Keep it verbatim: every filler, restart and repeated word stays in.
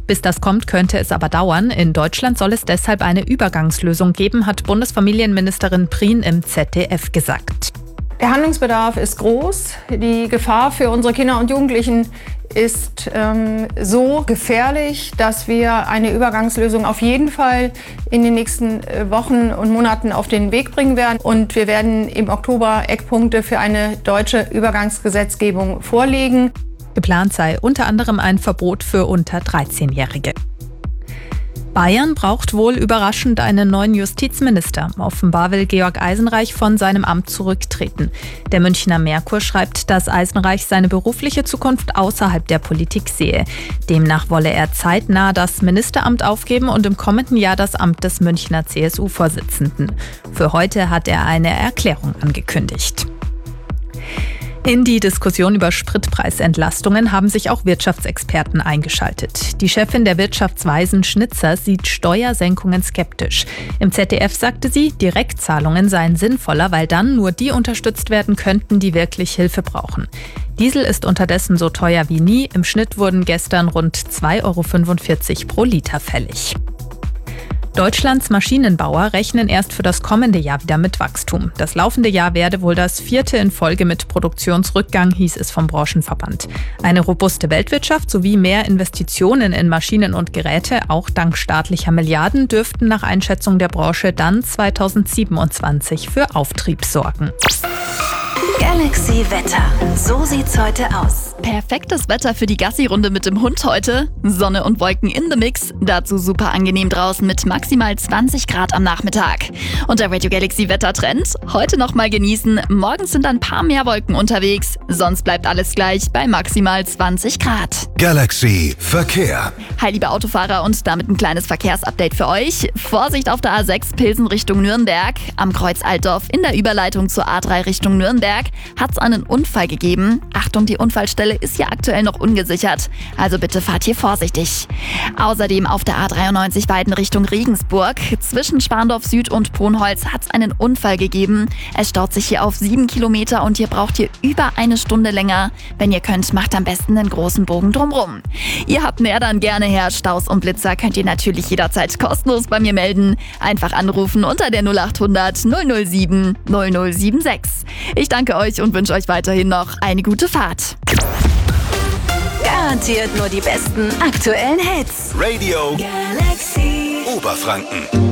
Bis das kommt, könnte es aber dauern. In Deutschland soll es deshalb eine Übergangslösung geben, hat Bundesfamilienministerin Prien im Z D F gesagt. Der Handlungsbedarf ist groß. Die Gefahr für unsere Kinder und Jugendlichen ist ähm, so gefährlich, dass wir eine Übergangslösung auf jeden Fall in den nächsten Wochen und Monaten auf den Weg bringen werden. Und wir werden im Oktober Eckpunkte für eine deutsche Übergangsgesetzgebung vorlegen. Geplant sei unter anderem ein Verbot für unter dreizehnjährige. Bayern braucht wohl überraschend einen neuen Justizminister. Offenbar will Georg Eisenreich von seinem Amt zurücktreten. Der Münchner Merkur schreibt, dass Eisenreich seine berufliche Zukunft außerhalb der Politik sehe. Demnach wolle er zeitnah das Ministeramt aufgeben und im kommenden Jahr das Amt des Münchner C S U-Vorsitzenden. Für heute hat er eine Erklärung angekündigt. In die Diskussion über Spritpreisentlastungen haben sich auch Wirtschaftsexperten eingeschaltet. Die Chefin der Wirtschaftsweisen Schnitzer sieht Steuersenkungen skeptisch. Im Z D F sagte sie, Direktzahlungen seien sinnvoller, weil dann nur die unterstützt werden könnten, die wirklich Hilfe brauchen. Diesel ist unterdessen so teuer wie nie. Im Schnitt wurden gestern rund zwei Euro fünfundvierzig pro Liter fällig. Deutschlands Maschinenbauer rechnen erst für das kommende Jahr wieder mit Wachstum. Das laufende Jahr werde wohl das vierte in Folge mit Produktionsrückgang, hieß es vom Branchenverband. Eine robuste Weltwirtschaft sowie mehr Investitionen in Maschinen und Geräte, auch dank staatlicher Milliarden, dürften nach Einschätzung der Branche dann zweitausendsiebenundzwanzig für Auftrieb sorgen. Galaxy Wetter. So sieht's heute aus. Perfektes Wetter für die Gassi-Runde mit dem Hund heute. Sonne und Wolken in the Mix. Dazu super angenehm draußen mit maximal zwanzig Grad am Nachmittag. Und der Radio Galaxy Wettertrend. Heute noch mal genießen. Morgens sind ein paar mehr Wolken unterwegs. Sonst bleibt alles gleich bei maximal zwanzig Grad. Galaxy Verkehr. Hi liebe Autofahrer und damit ein kleines Verkehrsupdate für euch. Vorsicht auf der A sechs Pilsen Richtung Nürnberg. Am Kreuz Altdorf in der Überleitung zur A drei Richtung Nürnberg hat es einen Unfall gegeben. Achtung, die Unfallstelle ist ja aktuell noch ungesichert. Also bitte fahrt hier vorsichtig. Außerdem auf der A dreiundneunzig Weiden Richtung Regensburg. Zwischen Schwandorf Süd und Ponholz hat es einen Unfall gegeben. Es staut sich hier auf sieben Kilometer und ihr braucht hier über eine Stunde länger. Wenn ihr könnt, macht am besten einen großen Bogen drumrum. Ihr habt mehr, dann gerne her. Staus und Blitzer könnt ihr natürlich jederzeit kostenlos bei mir melden. Einfach anrufen unter der null achthundert null null sieben null null sieben sechs. Ich danke euch und wünsche euch weiterhin noch eine gute Fahrt. Garantiert nur die besten aktuellen Hits. Radio Galaxy Oberfranken.